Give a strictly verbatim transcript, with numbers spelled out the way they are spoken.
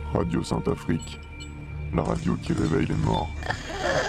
Radio Sainte-Afrique, la radio qui réveille les morts.